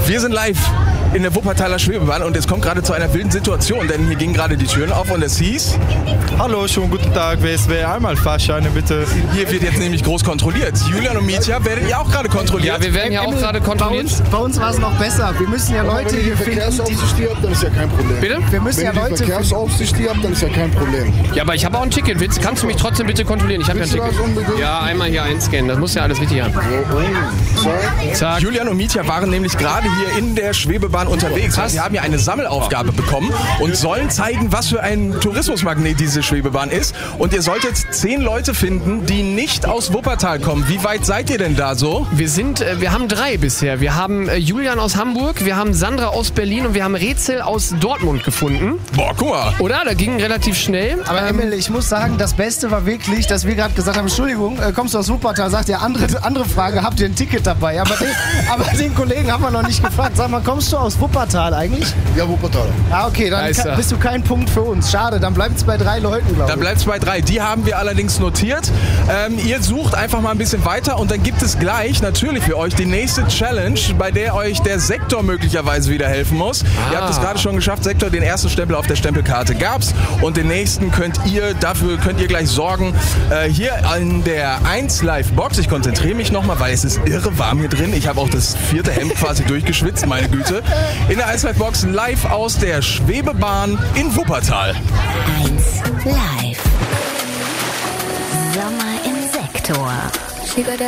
Wir sind live in der Wuppertaler Schwebebahn und es kommt gerade zu einer wilden Situation, denn hier gingen gerade die Türen auf und es hieß: Hallo, schönen guten Tag, WSW, einmal Fahrscheine bitte. Hier wird jetzt nämlich groß kontrolliert. Julian und Mietja, werdet ihr auch gerade kontrolliert? Ja, wir werden ja auch gerade kontrolliert. Bei uns war es noch besser. Wir müssen ja Leute hier finden, Wenn ihr Verkehrsaufsicht hier habt, dann ist ja kein Problem. Bitte? wir müssen ja Wenn ihr Leute die Verkehrsaufsicht hier habt, dann ist ja kein Problem. Ja, aber ich habe auch ein Ticket. Kannst du mich trotzdem bitte kontrollieren? Ich habe ja ein Willst du Ticket. das unbedingt? Ja, einmal hier einscannen. Das muss ja alles richtig haben. Zack. Julian und Mietja waren nämlich gerade hier in der Schwebebahn unterwegs. Krass. Sie haben ja eine Sammelaufgabe bekommen und sollen zeigen, was für ein Tourismusmagnet diese Schwebebahn ist. Und ihr solltet 10 Leute finden, die nicht aus Wuppertal kommen. Wie weit seid ihr denn da so? Wir haben 3 bisher. Wir haben Julian aus Hamburg, wir haben Sandra aus Berlin und wir haben Rätsel aus Dortmund gefunden. Boah, guck mal. Oder? Da ging relativ schnell. Aber Emil, ich muss sagen, das Beste war wirklich, dass wir gerade gesagt haben, Entschuldigung, kommst du aus Wuppertal? Sagt ihr, andere Frage, habt ihr ein Ticket dabei? Aber den Kollegen haben wir noch nicht gefragt. Sag mal, kommst du aus Wuppertal eigentlich? Ja, Wuppertal. Ah, okay, dann Da bist du kein Punkt für uns. Schade, dann bleibt es bei 3 Leuten, glaube ich. Dann bleibt es bei 3. Die haben wir allerdings notiert. Ihr sucht einfach mal ein bisschen weiter und dann gibt es gleich natürlich für euch die nächste Challenge, bei der euch der Sektor möglicherweise wieder helfen muss. Ihr habt es gerade schon geschafft, Sektor, den ersten Stempel auf der Stempelkarte gab's und den nächsten dafür könnt ihr gleich sorgen. Hier in der 1 Live Box, ich konzentriere mich nochmal, weil es ist irre warm hier drin. Ich habe auch das 4. Hemd quasi durchgeschwitzt, meine Güte. In der 1 Live Box live aus der Schwebebahn in Wuppertal. 1 Live. Sommer im Sektor.